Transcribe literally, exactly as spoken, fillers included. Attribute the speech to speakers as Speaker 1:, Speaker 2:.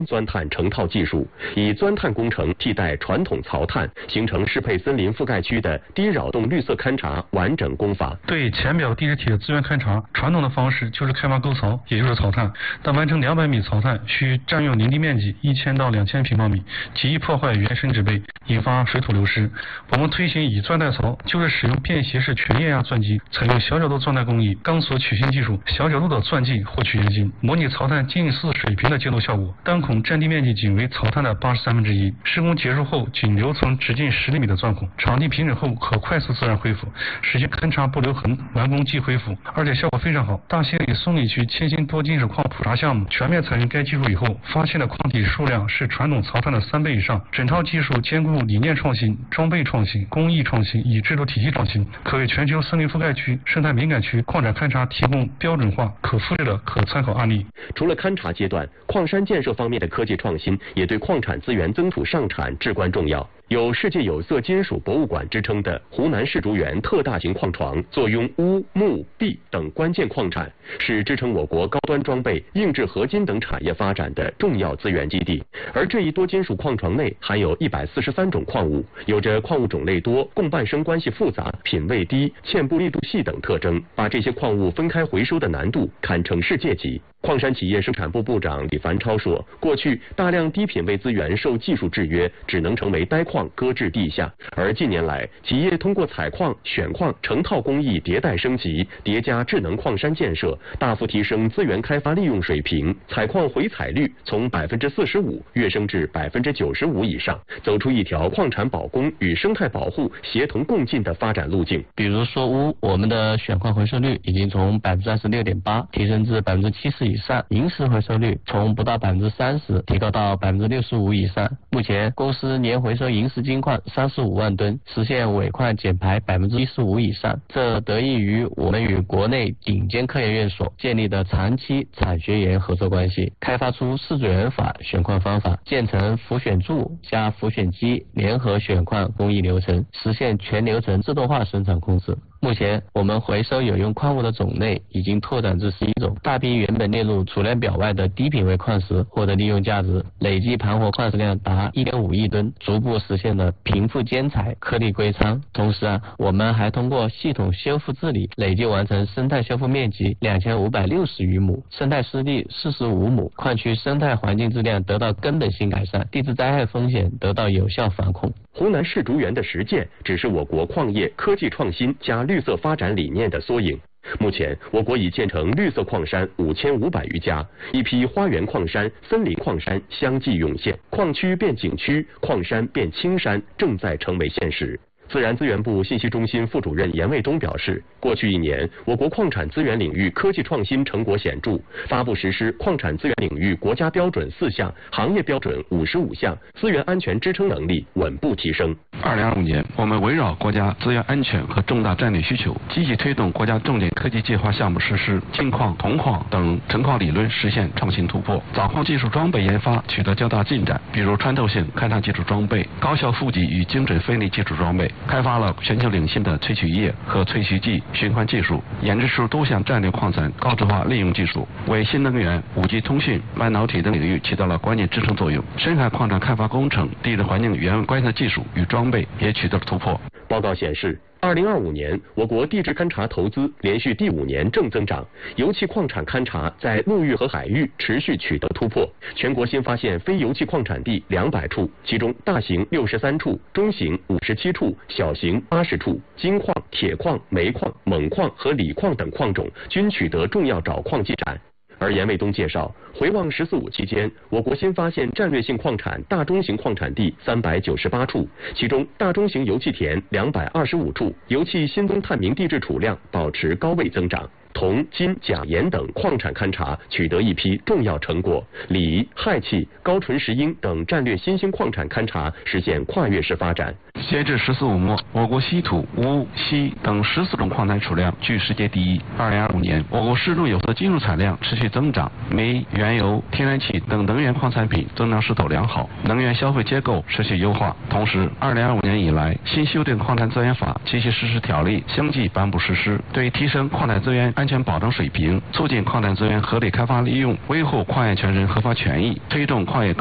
Speaker 1: 钻探成套技术，以钻探工程替代传统槽探，形成适配森林覆盖区的低扰动绿色勘察完整工法。
Speaker 2: 对浅表地质体的资源勘察，传统的方式就是开挖沟槽，也就是槽探。但完成两百米槽探需占用林地面积一千到两千平方米，极易破坏原生植被，引发水土流失。我们推行以钻带槽，就是使用便携式全液压钻机，采用小角度钻带工艺、钢索取芯技术，小角度的钻剂获取原芯，模拟槽探近似水平的接头效果。单孔占地面积仅为槽探的八十三分之一，施工结束后仅留存直径十厘米的钻孔，场地平整后可快速自然恢复，实现勘察不留痕，完工即恢复，而且效果非常好。大兴里松里区铅锌多金属矿普查项目全面采用该技术以后，发现的矿体数量是传统槽探的三倍以上，整套技术兼顾理念创新、装备创新、工艺创新与制度体系创新，可为全球森林覆盖区、生态敏感区矿产勘察提供标准化、可复制的可参考案例。
Speaker 1: 除了勘察阶段，矿山建设方面的科技创新也对矿产资源增土上产至关重要。有世界有色金属博物馆之称的湖南世竹园特大型矿床，坐拥钨、钼、铋等关键矿产，是支撑我国高端装备、硬质合金等产业发展的重要资源基地。而这一多金属矿床内含有一百四十三种矿物，有着矿物种类多、共伴生关系复杂、品位低、嵌布力度细等特征，把这些矿物分开回收的难度堪称世界级。矿山企业生产部部长李凡超说，过去大量低品位资源受技术制约，只能成为呆矿搁置地下，而近年来企业通过采矿、选矿成套工艺迭代升级，叠加智能矿山建设，大幅提升资源开发利用水平，采矿回采率从百分之四十五跃升至百分之九十五以上，走出一条矿产保供与生态保护协同共进的发展路径。
Speaker 3: 比如说钨，我们的选矿回收率已经从百分之二十六点八提升至百分之七十以上，萤石回收率从不到百分之三十提高到百分之六十五以上。目前公司年回收萤石金矿三十五万吨，实现尾矿减排百分之一十五以上。这得益于我们与国内顶尖科研院所建立的长期产学研合作关系，开发出世竹园法选矿方法，建成浮选柱加浮选机联合选矿工艺流程，实现全流程自动化生产控制。目前我们回收有用矿物的种类已经拓展至十一种，大批原本列入储量表外的低品位矿石获得利用价值，累计盘活矿石量达 一点五亿吨，逐步实现了贫富兼采、颗粒归仓。同时啊，我们还通过系统修复治理，累计完成生态修复面积两千五百六十余亩，生态湿地四十五亩，矿区生态环境质量得到根本性改善，地质灾害风险得到有效防控。
Speaker 1: 湖南世竹园的实践只是我国矿业科技创新加绿色发展理念的缩影。目前，我国已建成绿色矿山五千五百余家，一批花园矿山、森林矿山相继涌现，矿区变景区，矿山变青山，正在成为现实。自然资源部信息中心副主任严卫东表示，过去一年，我国矿产资源领域科技创新成果显著，发布实施矿产资源领域国家标准四项，行业标准五十五项，资源安全支撑能力稳步提升。
Speaker 4: 二零二五年，我们围绕国家资源安全和重大战略需求，积极推动国家重点科技计划项目实施，金矿、铜矿等成矿理论实现创新突破，早矿技术装备研发取得较大进展，比如穿透性勘探技术装备、高效负极与精准分离技术装备。开发了全球领先的萃取液和萃取剂循环技术，研制出多项战略矿产高质化利用技术，为新能源、五 G 通讯、半导体等领域起到了关键支撑作用。深海矿产开发工程、地质环境原观测技术与装备也取得了突破。
Speaker 1: 报告显示，二零二五年，我国地质勘察投资连续第五年正增长，油气矿产勘察在陆域和海域持续取得突破，全国新发现非油气矿产地两百处，其中大型六十三处，中型五十七处，小型八十处，金矿、铁矿、煤矿、锰矿和锂矿等矿种均取得重要找矿进展。而严卫东介绍，回望“十四五”期间，我国新发现战略性矿产大中型矿产地三百九十八处，其中大中型油气田两百二十五处，油气新增探明地质储量保持高位增长。铜、金、钾、盐等矿产勘察取得一批重要成果，锂、氦气、高纯石英等战略新兴矿产勘察实现跨越式发展。
Speaker 4: 截至十四五末，我国稀土、钨、锡等十四种矿产储量居世界第一。二零二五年，我国适度有色金属产量持续增长，煤、原油、天然气等能源矿产品增长势头良好，能源消费结构持续优化。同时，二零二五年以来，新修订矿产资源法及其实施条例相继颁布实施，对提升矿产资源安全保障水平，促进矿产资源合理开发利用，维护矿业权人合法权益，推动矿业